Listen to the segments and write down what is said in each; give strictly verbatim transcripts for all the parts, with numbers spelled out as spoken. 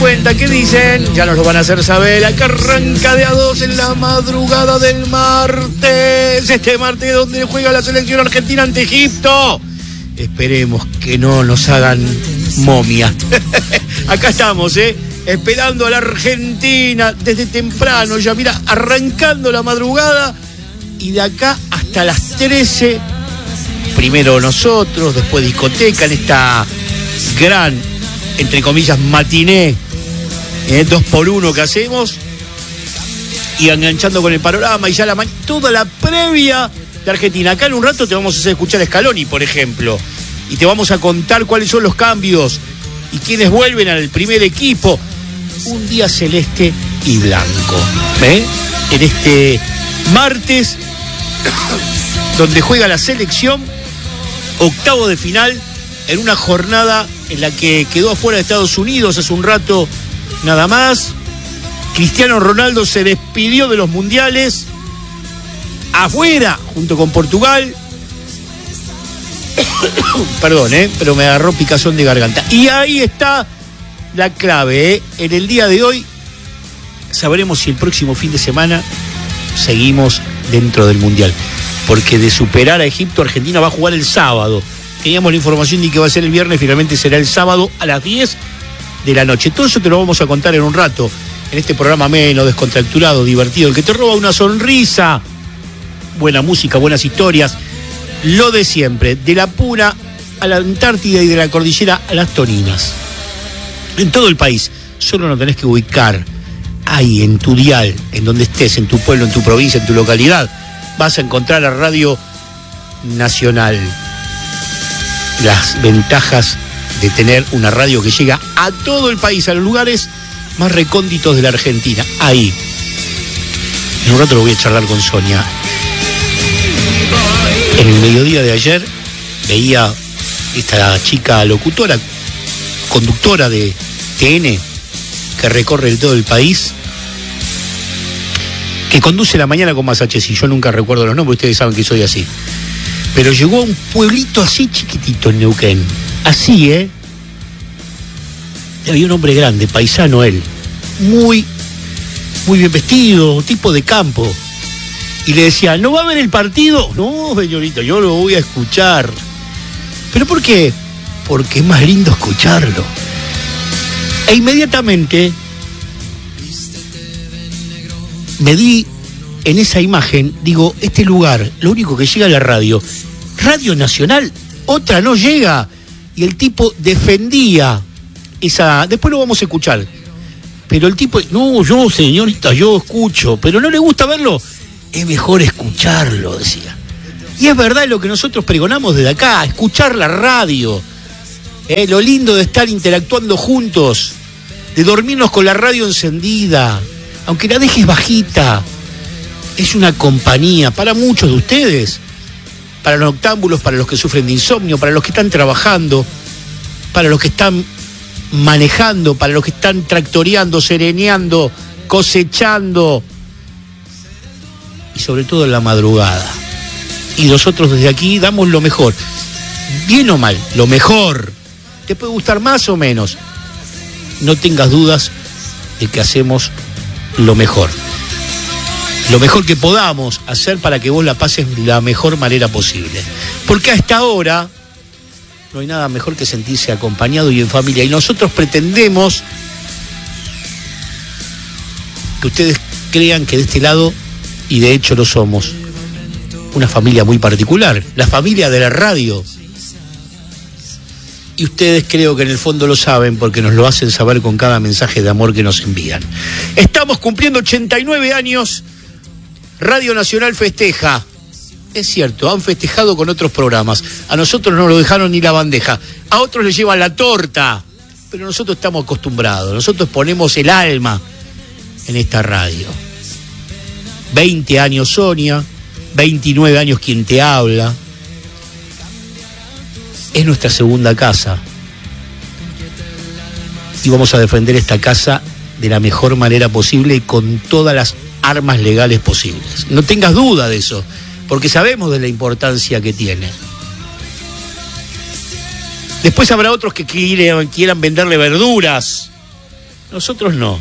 cuenta, ¿qué dicen? Ya nos lo van a hacer saber. Acá arranca de a dos en la madrugada del martes. Este martes donde juega la selección argentina ante Egipto. Esperemos que no nos hagan momia. Acá estamos, ¿eh? Esperando a la Argentina desde temprano. Ya mira, arrancando la madrugada. Y de acá hasta las trece. Primero nosotros, después discoteca en esta gran, entre comillas, matiné, eh, dos por uno que hacemos, y enganchando con el panorama, y ya la toda la previa de Argentina. Acá en un rato te vamos a hacer escuchar a Scaloni, por ejemplo, y te vamos a contar cuáles son los cambios y quiénes vuelven al primer equipo. Un día celeste y blanco, ¿eh? En este martes, donde juega la selección, octavo de final, en una jornada en la que quedó afuera de Estados Unidos hace un rato nada más. Cristiano Ronaldo se despidió de los mundiales afuera, junto con Portugal. Perdón, eh, pero me agarró picazón de garganta. Y ahí está la clave, eh. En el día de hoy sabremos si el próximo fin de semana seguimos dentro del mundial, porque de superar a Egipto, Argentina va a jugar el sábado. Teníamos la información de que va a ser el viernes, finalmente será el sábado a las diez de la noche. Todo eso te lo vamos a contar en un rato, en este programa ameno, descontracturado, divertido, el que te roba una sonrisa. Buena música, buenas historias, lo de siempre, de la Puna a la Antártida y de la cordillera a las Toninas. En todo el país, solo nos tenés que ubicar ahí en tu dial, en donde estés, en tu pueblo, en tu provincia, en tu localidad. Vas a encontrar a Radio Nacional. Las ventajas de tener una radio que llega a todo el país, a los lugares más recónditos de la Argentina. Ahí. En un rato lo voy a charlar con Sonia. En el mediodía de ayer veía esta chica locutora, conductora de T N, que recorre todo el país, que conduce la mañana con Massaches, y yo nunca recuerdo los nombres, ustedes saben que soy así. Pero llegó a un pueblito así chiquitito en Neuquén, así, ¿eh? Y había un hombre grande, paisano él, muy, muy bien vestido, tipo de campo. Y le decía, ¿no va a ver el partido? No, señorita, yo lo voy a escuchar. ¿Pero por qué? Porque es más lindo escucharlo. E inmediatamente me di en esa imagen, digo, este lugar, lo único que llega a la radio, Radio Nacional, otra no llega. Y el tipo defendía esa, después lo vamos a escuchar, pero el tipo, no, yo señorita, yo escucho, pero no le gusta verlo, es mejor escucharlo, decía. Y es verdad lo que nosotros pregonamos desde acá, escuchar la radio, eh, lo lindo de estar interactuando juntos, de dormirnos con la radio encendida, aunque la dejes bajita. Es una compañía para muchos de ustedes, para los noctámbulos, para los que sufren de insomnio, para los que están trabajando, para los que están manejando, para los que están tractoreando, sereneando, cosechando, y sobre todo en la madrugada. Y nosotros desde aquí damos lo mejor, bien o mal, lo mejor. Te puede gustar más o menos, no tengas dudas de que hacemos lo mejor. Lo mejor que podamos hacer para que vos la pases de la mejor manera posible. Porque a esta hora no hay nada mejor que sentirse acompañado y en familia. Y nosotros pretendemos que ustedes crean que de este lado, y de hecho lo somos, una familia muy particular, la familia de la radio. Y ustedes creo que en el fondo lo saben porque nos lo hacen saber con cada mensaje de amor que nos envían. Estamos cumpliendo ochenta y nueve años. Radio Nacional festeja. Es cierto, han festejado con otros programas. A nosotros no nos dejaron ni la bandeja. A otros les llevan la torta. Pero nosotros estamos acostumbrados. Nosotros ponemos el alma en esta radio. veinte años Sonia, veintinueve años quien te habla. Es nuestra segunda casa. Y vamos a defender esta casa de la mejor manera posible y con todas las armas legales posibles. No tengas duda de eso, porque sabemos de la importancia que tiene. Después habrá otros que quieran, quieran venderle verduras Nosotros no.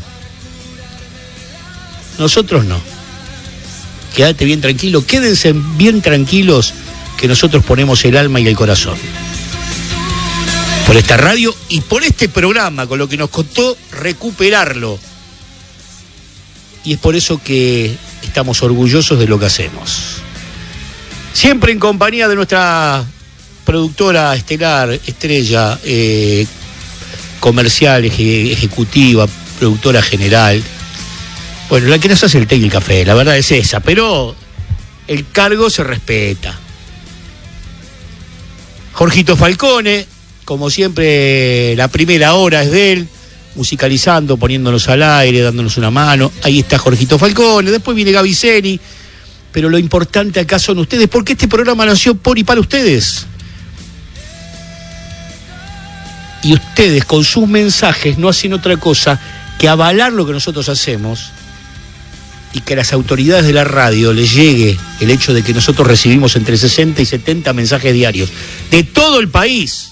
Nosotros no. Quédate bien tranquilo, quédense bien tranquilos que nosotros ponemos el alma y el corazón por esta radio y por este programa, con lo que nos costó recuperarlo. Y es por eso que estamos orgullosos de lo que hacemos. Siempre en compañía de nuestra productora estelar, estrella, eh, comercial, eje, ejecutiva, productora general. Bueno, la que nos hace el té y el café, la verdad es esa, pero el cargo se respeta. Jorgito Falcone, como siempre, la primera hora es de él, musicalizando, poniéndonos al aire, dándonos una mano. Ahí está Jorgito Falcone, después viene Gaby Zeni, pero lo importante acá son ustedes, porque este programa nació por y para ustedes. Y ustedes, con sus mensajes, no hacen otra cosa que avalar lo que nosotros hacemos y que a las autoridades de la radio les llegue el hecho de que nosotros recibimos entre sesenta y setenta mensajes diarios de todo el país.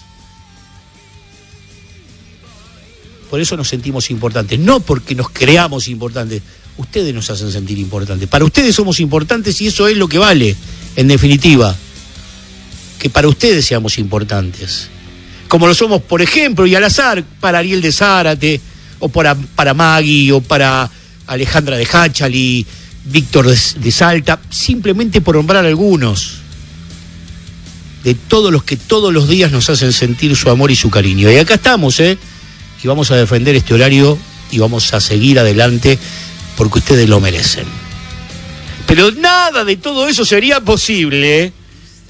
Por eso nos sentimos importantes, no porque nos creamos importantes. Ustedes nos hacen sentir importantes. Para ustedes somos importantes y eso es lo que vale, en definitiva. Que para ustedes seamos importantes. Como lo somos, por ejemplo, y al azar, para Ariel de Zárate, o para, para Maggie, o para Alejandra de Hachali, Víctor de, de Salta, simplemente por nombrar algunos de todos los que todos los días nos hacen sentir su amor y su cariño. Y acá estamos, ¿eh? Y vamos a defender este horario y vamos a seguir adelante porque ustedes lo merecen. Pero nada de todo eso sería posible, ¿eh?,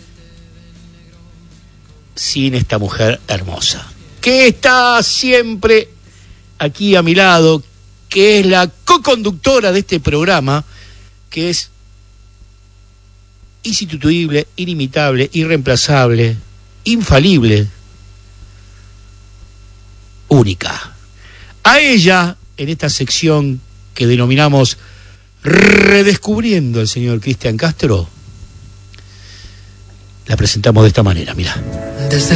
sin esta mujer hermosa, que está siempre aquí a mi lado, que es la co-conductora de este programa, que es insustituible, inimitable, irreemplazable, infalible, única. A ella, en esta sección que denominamos Redescubriendo al señor Cristian Castro, la presentamos de esta manera, mirá.